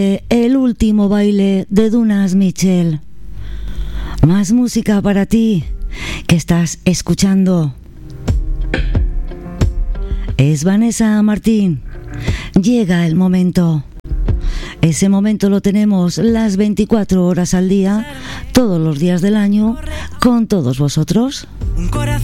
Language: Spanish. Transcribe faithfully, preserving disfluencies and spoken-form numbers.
El último baile de Dunas Mitchell. Más música para ti que estás escuchando. Es Vanessa Martín. Llega el momento. Ese momento lo tenemos las veinticuatro horas al día, todos los días del año, con todos vosotros.